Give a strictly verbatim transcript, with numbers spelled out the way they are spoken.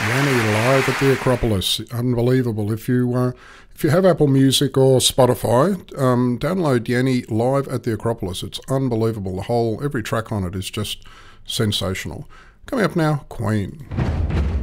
Yanni live at the Acropolis, unbelievable. If you uh, if you have Apple Music or Spotify, um, download Yanni live at the Acropolis. It's unbelievable. The whole every track on it is just sensational. Coming up now, Queen.